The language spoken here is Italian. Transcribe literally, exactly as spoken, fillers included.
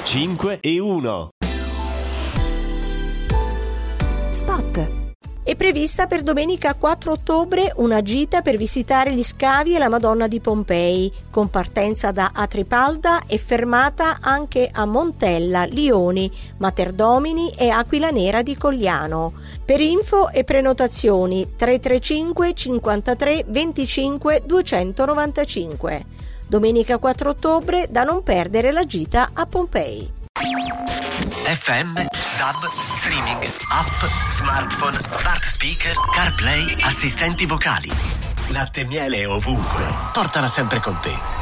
cinque e uno. Spot. È prevista per domenica quattro ottobre una gita per visitare gli scavi e la Madonna di Pompei, con partenza da Atripalda e fermata anche a Montella, Lioni, Materdomini e Aquila Nera di Cogliano. Per info e prenotazioni tre tre cinque cinquantatré venticinque duecentonovantacinque. Domenica quattro ottobre, da non perdere la gita a Pompei. F M, DAB, streaming, app, smartphone, smart speaker, CarPlay, assistenti vocali. Latte e miele ovunque. Portala sempre con te.